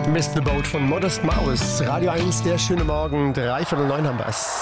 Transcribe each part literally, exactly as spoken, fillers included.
Missed the Boat von Modest Mouse. Radio eins, der schöne Morgen, dreiviertel neun haben wir es.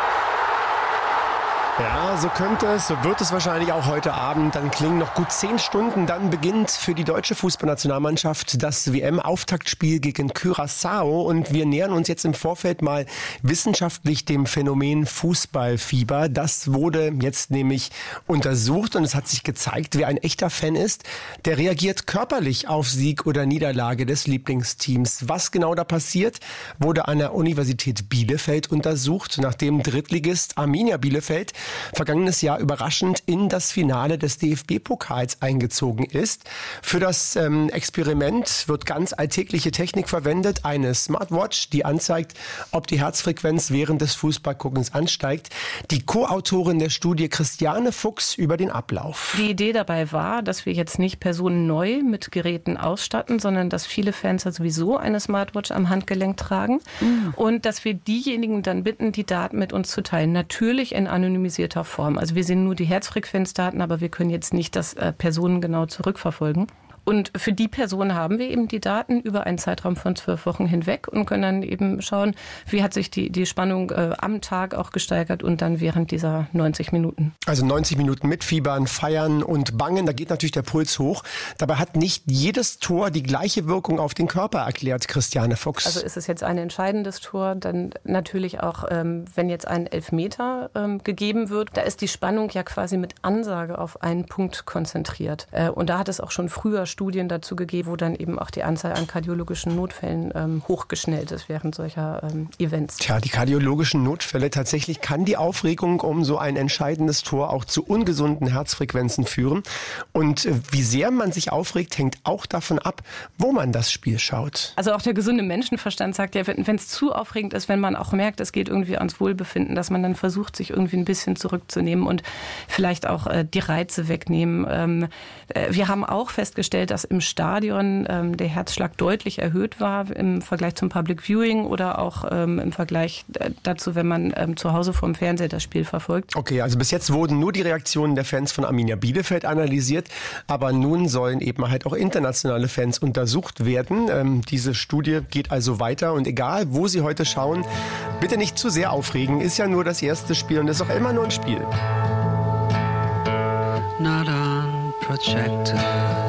Ja, so könnte es, so wird es wahrscheinlich auch heute Abend. Dann klingen noch gut zehn Stunden. Dann beginnt für die deutsche Fußballnationalmannschaft das W M-Auftaktspiel gegen Curaçao. Und wir nähern uns jetzt im Vorfeld mal wissenschaftlich dem Phänomen Fußballfieber. Das wurde jetzt nämlich untersucht und es hat sich gezeigt, wer ein echter Fan ist, der reagiert körperlich auf Sieg oder Niederlage des Lieblingsteams. Was genau da passiert, wurde an der Universität Bielefeld untersucht, nachdem Drittligist Arminia Bielefeld vergangenes Jahr überraschend in das Finale des D F B-Pokals eingezogen ist. Für das ähm, Experiment wird ganz alltägliche Technik verwendet, eine Smartwatch, die anzeigt, ob die Herzfrequenz während des Fußballguckens ansteigt. Die Co-Autorin der Studie Christiane Fuchs über den Ablauf. Die Idee dabei war, dass wir jetzt nicht Personen neu mit Geräten ausstatten, sondern dass viele Fans ja sowieso eine Smartwatch am Handgelenk tragen mhm. und dass wir diejenigen dann bitten, die Daten mit uns zu teilen. Natürlich in anonymisierter Form. Also wir sehen nur die Herzfrequenzdaten, aber wir können jetzt nicht das äh, personengenau zurückverfolgen. Und für die Person haben wir eben die Daten über einen Zeitraum von zwölf Wochen hinweg und können dann eben schauen, wie hat sich die, die Spannung äh, am Tag auch gesteigert und dann während dieser neunzig Minuten. Also neunzig Minuten mitfiebern, feiern und bangen, da geht natürlich der Puls hoch. Dabei hat nicht jedes Tor die gleiche Wirkung auf den Körper, erklärt Christiane Fuchs. Also ist es jetzt ein entscheidendes Tor, dann natürlich auch, ähm, wenn jetzt ein Elfmeter ähm, gegeben wird, da ist die Spannung ja quasi mit Ansage auf einen Punkt konzentriert. Äh, und da hat es auch schon früher Studien dazu gegeben, wo dann eben auch die Anzahl an kardiologischen Notfällen ähm, hochgeschnellt ist während solcher ähm, Events. Tja, die kardiologischen Notfälle, tatsächlich kann die Aufregung um so ein entscheidendes Tor auch zu ungesunden Herzfrequenzen führen. Und äh, wie sehr man sich aufregt, hängt auch davon ab, wo man das Spiel schaut. Also auch der gesunde Menschenverstand sagt ja, wenn es zu aufregend ist, wenn man auch merkt, es geht irgendwie ans Wohlbefinden, dass man dann versucht, sich irgendwie ein bisschen zurückzunehmen und vielleicht auch äh, die Reize wegnehmen. Ähm, äh, wir haben auch festgestellt, dass im Stadion ähm, der Herzschlag deutlich erhöht war im Vergleich zum Public Viewing oder auch ähm, im Vergleich dazu, wenn man ähm, zu Hause vorm Fernseher das Spiel verfolgt. Okay, also bis jetzt wurden nur die Reaktionen der Fans von Arminia Bielefeld analysiert, aber nun sollen eben halt auch internationale Fans untersucht werden. Ähm, diese Studie geht also weiter und egal, wo Sie heute schauen, bitte nicht zu sehr aufregen. Ist ja nur das erste Spiel und ist auch immer nur ein Spiel. Not unprotected.